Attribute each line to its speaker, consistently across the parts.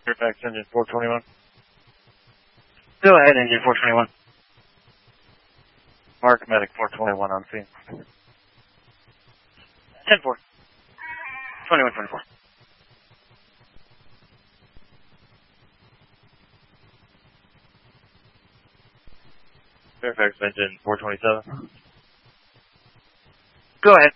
Speaker 1: Fairfax engine 421.
Speaker 2: Go ahead, engine 421.
Speaker 1: Mark medic 421 on scene.
Speaker 2: 10-4. 21-24.
Speaker 1: Fairfax engine 427.
Speaker 2: Go ahead.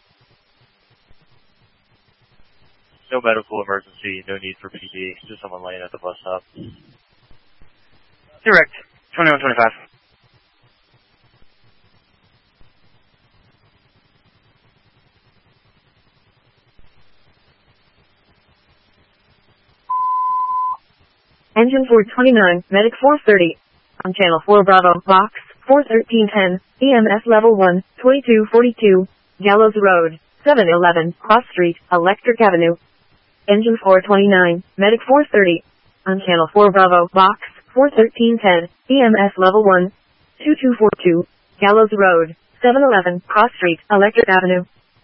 Speaker 1: No medical emergency, no need for PD, just someone laying at the bus stop.
Speaker 2: Direct. 21-25.
Speaker 3: Engine 429, Medic 430. On Channel 4 Bravo, Box 41310, EMS Level 1, 2242, Gallows Road, 711, Cross Street, Electric Avenue. Engine 429, Medic 430. On Channel 4 Bravo, Box 41310, EMS Level 1, 2242, Gallows Road, 711, Cross Street, Electric Avenue.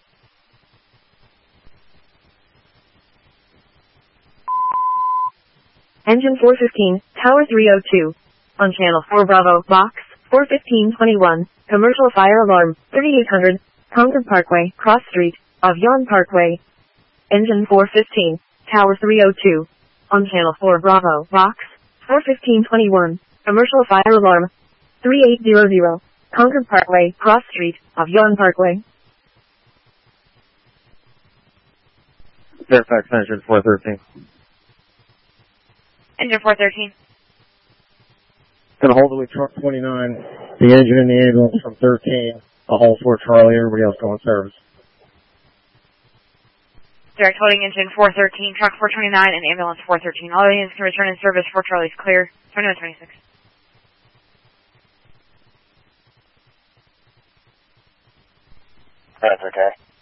Speaker 3: Engine 415, Tower 302. On Channel 4 Bravo, Box 41521, Commercial Fire Alarm, 3800, Concord Parkway, Cross Street, Avion Parkway. Engine 415, Tower 302. On Channel 4 Bravo, Box 41521, Commercial Fire Alarm, 3800, Concord Parkway, Cross Street, Avion Parkway.
Speaker 1: Fairfax engine 413.
Speaker 4: Engine 413.
Speaker 5: Gonna hold it with truck 29, the engine and the ambulance from 13, a hold for Charlie, everybody else going service.
Speaker 4: Direct holding engine 413, truck 429, and ambulance 413. All units can return in service for Charlie's clear. 2126.
Speaker 2: That's okay.